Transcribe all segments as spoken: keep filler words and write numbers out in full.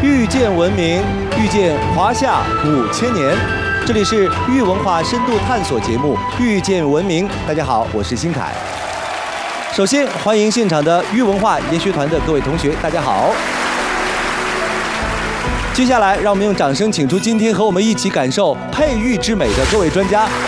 遇见文明，遇见华夏五千年。这里是豫文化深度探索节目《遇见文明》。大家好，我是新凯。首先欢迎现场的豫文化研学团的各位同学，大家好。接下来，让我们用掌声请出今天和我们一起感受佩玉之美的各位专家。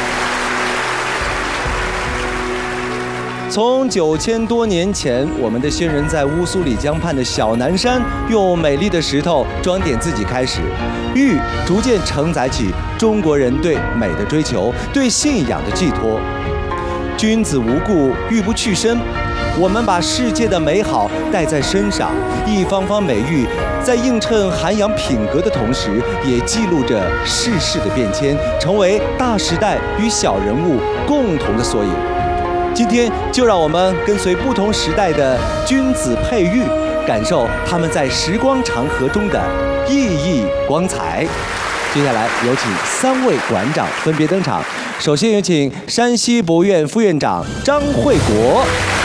从九千多年前，我们的先人在乌苏里江畔的小南山，用美丽的石头装点自己开始，玉逐渐承载起中国人对美的追求，对信仰的寄托。君子无故，玉不去身。我们把世界的美好带在身上，一方方美玉在映衬涵养品格的同时，也记录着世事的变迁，成为大时代与小人物共同的缩影。今天就让我们跟随不同时代的君子佩玉，感受他们在时光长河中的熠熠光彩。接下来有请三位馆长分别登场。首先有请山西博物院副院长张惠国。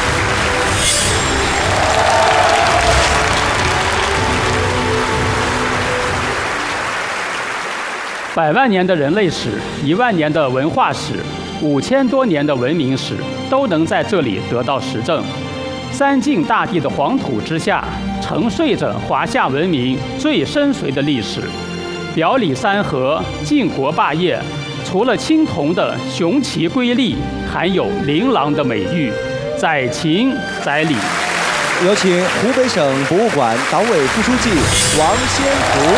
百万年的人类史，一万年的文化史，五千多年的文明史，都能在这里得到实证。三晋大地的黄土之下，沉睡着华夏文明最深邃的历史。表里山河，晋国霸业，除了青铜的雄奇瑰丽，还有琳琅的美玉，载情载理。 有请湖北省博物馆党委副书记王先福。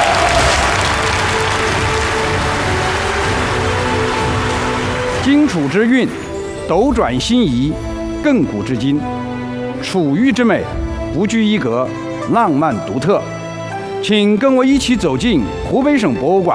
荆楚之韵，斗转星移，亘古至今。楚玉之美，不拘一格，浪漫独特。请跟我一起走进湖北省博物馆，